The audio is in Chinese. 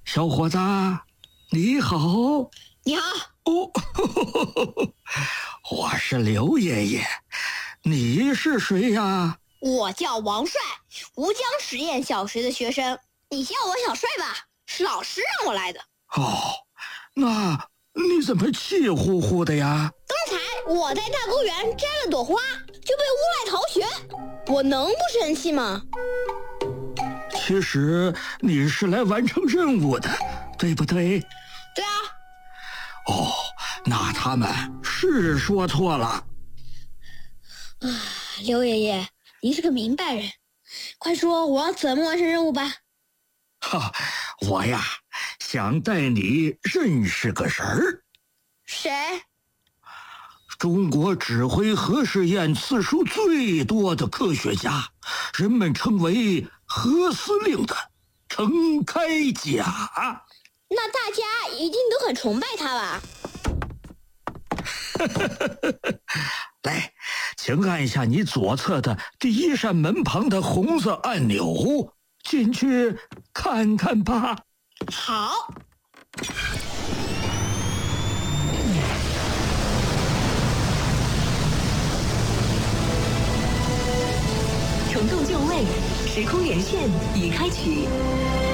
小伙子，你好。 你好。 哦，我是刘爷爷，你是谁呀？ 我叫王帅，吴江实验小学的学生，你叫我小帅吧，是老师让我来的。 哦，那你怎么气呼呼的呀？ 刚才我在大公园摘了朵花，就被诬赖逃学，我能不生气吗？ 其实你是来完成任务的，对不对？ 对啊。 哦，那他们是说错了。 刘爷爷，您是个明白人，快说我要怎么完成任务吧。 我呀，想带你认识个人儿。 谁？ 中国指挥核试验次数最多的科学家，人们称为核司令的陈开甲。 那大家一定都很崇拜他吧？ 来，请按下你左侧的第一扇门旁的红色按钮，进去看看吧。 好。 重动就位，时空连线已开启。